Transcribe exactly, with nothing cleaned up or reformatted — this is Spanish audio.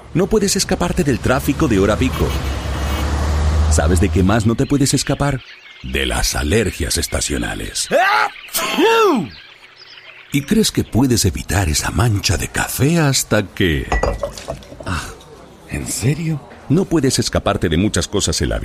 No puedes escaparte del tráfico de hora pico. ¿Sabes de qué más no te puedes escapar? De las alergias estacionales. Y crees que puedes evitar esa mancha de café hasta que... Ah, ¿en serio? No puedes escaparte de muchas cosas en la vida.